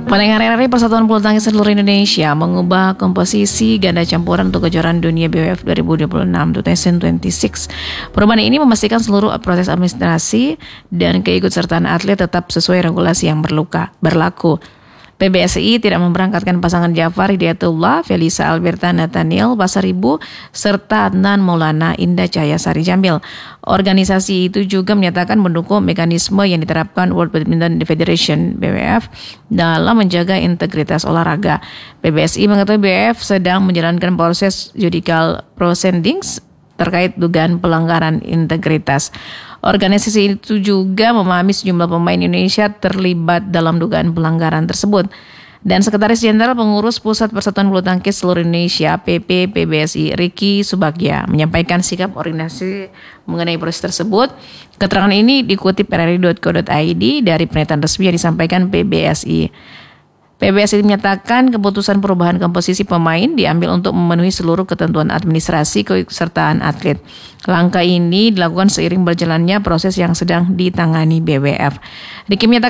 Pada hari Persatuan Bulu Tangkis seluruh Indonesia mengubah komposisi ganda campuran untuk kejuaraan dunia BWF 2026. Perubahan ini memastikan seluruh proses administrasi dan keikutsertaan atlet tetap sesuai regulasi yang berlaku. PBSI tidak memberangkatkan pasangan Jafar Hidayatullah, Felisa Alberta Nathaniel Pasaribu, serta Adnan Maulana Indah Cahaya Sari Jamil. Organisasi itu juga menyatakan mendukung mekanisme yang diterapkan World Badminton Federation (WBF) dalam menjaga integritas olahraga. PBSI mengetahui BWF sedang menjalankan proses judicial proceedings terkait dugaan pelanggaran integritas. Organisasi itu juga memahami sejumlah pemain Indonesia terlibat dalam dugaan pelanggaran tersebut. Dan Sekretaris Jenderal Pengurus Pusat Persatuan Bulu Tangkis Seluruh Indonesia (PP PBSI) Ricky Subagya menyampaikan sikap organisasi mengenai proses tersebut. Keterangan ini dikutip rri.co.id dari pernyataan resmi yang disampaikan PBSI. PBSI menyatakan keputusan perubahan komposisi pemain diambil untuk memenuhi seluruh ketentuan administrasi keikutsertaan atlet. Langkah ini dilakukan seiring berjalannya proses yang sedang ditangani BWF.